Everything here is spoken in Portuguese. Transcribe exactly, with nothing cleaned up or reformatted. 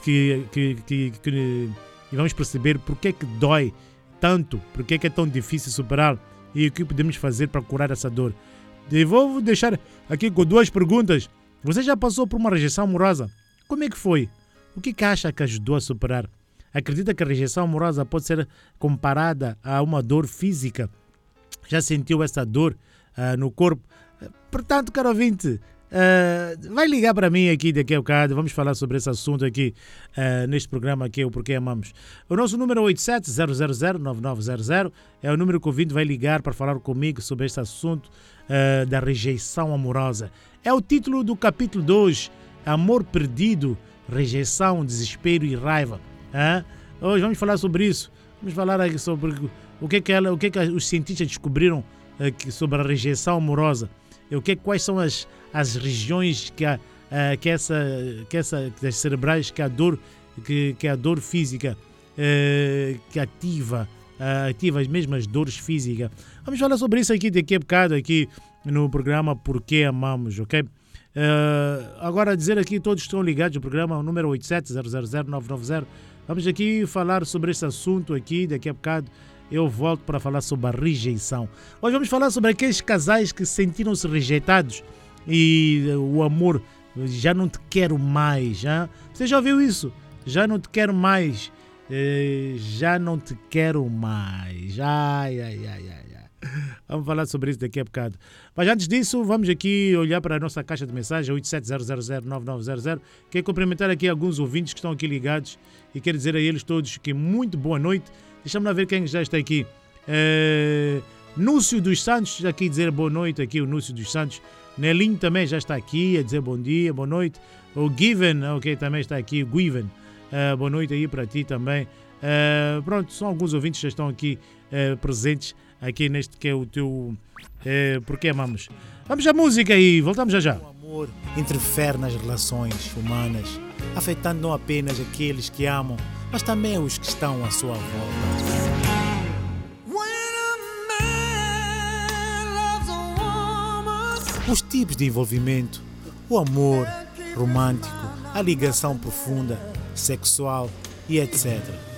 que, que, que, que e vamos perceber porque é que dói tanto, porque é que é tão difícil superar e o que podemos fazer para curar essa dor. E vou deixar aqui com duas perguntas. Você já passou por uma rejeição amorosa? Como é que foi? O que, que acha que ajudou a superar? Acredita que a rejeição amorosa pode ser comparada a uma dor física? Já sentiu essa dor uh, no corpo? Portanto, caro ouvinte, uh, vai ligar para mim aqui daqui a bocado. Vamos falar sobre esse assunto aqui uh, neste programa aqui, o Porquê Amamos. O nosso número é oito sete zero zero zero nove nove zero zero. É o número que o ouvinte vai ligar para falar comigo sobre este assunto uh, da rejeição amorosa. É o título do capítulo dois, Amor Perdido, Rejeição, Desespero e Raiva. Uh, hoje vamos falar sobre isso. Vamos falar aqui sobre o que, que, ela, o que, que os cientistas descobriram uh, sobre a rejeição amorosa. O que, quais são as, as regiões que, a, uh, que, essa, que essa das cerebrais que a dor, que, que a dor física uh, que ativa, uh, ativa as mesmas dores físicas. Vamos falar sobre isso aqui daqui a bocado aqui no programa Porquê Amamos, ok? Uh, agora dizer aqui, todos estão ligados ao programa, o número oito sete zero zero zero nove nove zero. Vamos aqui falar sobre esse assunto aqui, daqui a bocado eu volto para falar sobre a rejeição. Hoje vamos falar sobre aqueles casais que sentiram-se rejeitados e o amor, já não te quero mais. Hein? Você já ouviu isso? Já não te quero mais. Eh, já não te quero mais. Ai, ai, ai, ai, ai. Vamos falar sobre isso daqui a bocado. Mas antes disso, vamos aqui olhar para a nossa caixa de mensagem, oito sete zero zero zero nove nove zero zero. Quero cumprimentar aqui alguns ouvintes que estão aqui ligados e quero dizer a eles todos que muito boa noite. Deixa-me lá ver quem já está aqui. É... Núcio dos Santos, aqui dizer boa noite, aqui o Núcio dos Santos. Nelinho também já está aqui a dizer bom dia, boa noite. O Given, ok, também está aqui, o Given. Uh, boa noite aí para ti também. Uh, pronto, são alguns ouvintes que já estão aqui uh, presentes aqui neste que é o teu uh, Porquê Amamos. Vamos à música e voltamos já já. O amor interfere nas relações humanas, afetando não apenas aqueles que amam, mas também os que estão à sua volta. Os tipos de envolvimento, o amor romântico, a ligação profunda, sexual e etcétera.